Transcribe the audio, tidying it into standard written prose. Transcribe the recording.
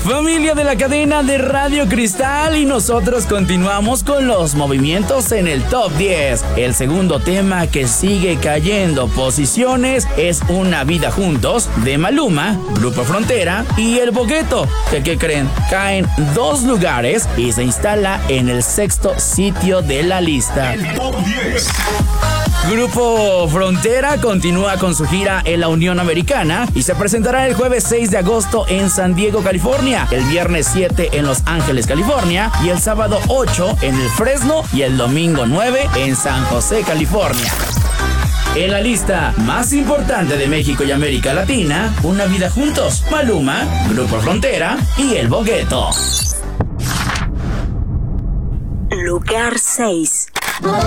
Familia de la cadena de Radio Cristal, y nosotros continuamos con los movimientos en el Top 10. El segundo tema que sigue cayendo posiciones es Una Vida Juntos de Maluma, Grupo Frontera y El Bogueto, que ¿qué creen? Caen 2 lugares y se instala en el 6º sitio de la lista. El Top 10. Grupo Frontera continúa con su gira en la Unión Americana y se presentará el jueves 6 de agosto en San Diego, California, el viernes 7 en Los Ángeles, California, y el sábado 8 en el Fresno y el domingo 9 en San José, California. En la lista más importante de México y América Latina, Una Vida Juntos, Maluma, Grupo Frontera y El Bogueto. Lugar 6.